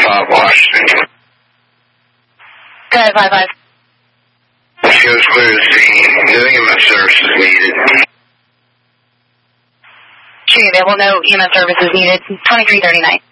Washington. Go ahead, 55. She was clear to see no EMS services needed. Tree available, no EMS services needed. 2339.